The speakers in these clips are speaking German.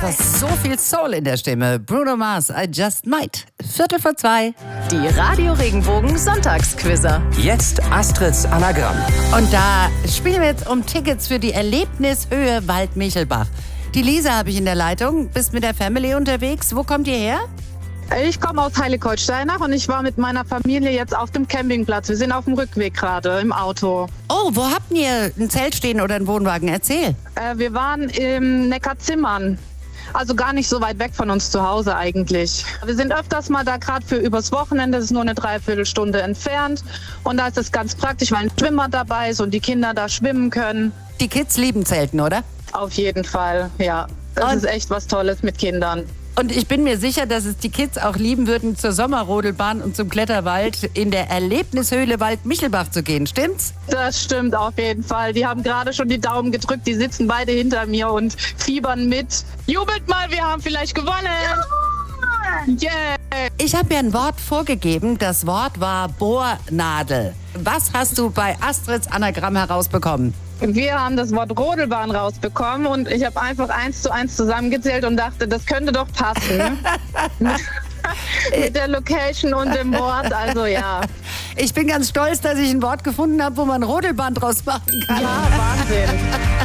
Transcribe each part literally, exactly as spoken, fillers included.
einfach so viel Soul in der Stimme. Bruno Mars, I Just Might. Viertel vor zwei. Die Radio Regenbogen Sonntagsquizzer. Jetzt Astrids Anagramm. Und da spielen wir jetzt um Tickets für die Erlebnishöhe Wald-Michelbach. Die Lisa habe ich in der Leitung. Bist mit der Family unterwegs. Wo kommt ihr her? Ich komme aus Heiligkreuz-Steinach und ich war mit meiner Familie jetzt auf dem Campingplatz. Wir sind auf dem Rückweg gerade im Auto. Oh, wo habt ihr ein Zelt stehen oder einen Wohnwagen? Erzähl. Äh, wir waren im Neckarzimmern. Also gar nicht so weit weg von uns zu Hause eigentlich. Wir sind öfters mal da gerade für übers Wochenende. Das ist nur eine Dreiviertelstunde entfernt. Und da ist es ganz praktisch, weil ein Schwimmer dabei ist und die Kinder da schwimmen können. Die Kids lieben Zelten, oder? Auf jeden Fall, ja. Das Und- ist echt was Tolles mit Kindern. Und ich bin mir sicher, dass es die Kids auch lieben würden, zur Sommerrodelbahn und zum Kletterwald in der Erlebnishöhle Wald-Michelbach zu gehen. Stimmt's? Das stimmt auf jeden Fall. Die haben gerade schon die Daumen gedrückt. Die sitzen beide hinter mir und fiebern mit. Jubelt mal, wir haben vielleicht gewonnen. Yeah. Ich habe mir ein Wort vorgegeben. Das Wort war Bohrnadel. Was hast du bei Astrids Anagramm herausbekommen? Wir haben das Wort Rodelbahn rausbekommen und ich habe einfach eins zu eins zusammengezählt und dachte, das könnte doch passen. Mit der Location und dem Wort, also ja. Ich bin ganz stolz, dass ich ein Wort gefunden habe, wo man Rodelbahn draus machen kann. Ja, Wahnsinn.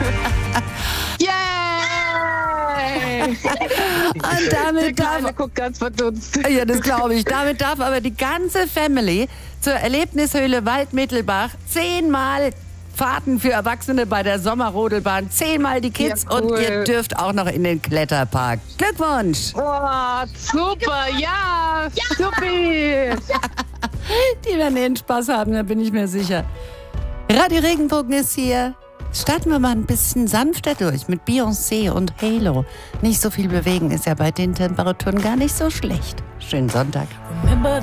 Yay! Und Der damit Kleine darf, guckt ganz verdutzt. ja, das glaube ich. Damit darf aber die ganze Family zur Erlebnishöhle Wald-Michelbach zehnmal Fahrten für Erwachsene bei der Sommerrodelbahn, zehnmal die Kids Ja, cool. und ihr dürft auch noch in den Kletterpark. Glückwunsch! Oh, super, ja, supi. Die werden ihren Spaß haben, da bin ich mir sicher. Radio Regenbogen ist hier. Starten wir mal ein bisschen sanfter durch mit Beyoncé und Halo. Nicht so viel bewegen ist ja bei den Temperaturen gar nicht so schlecht. Schönen Sonntag.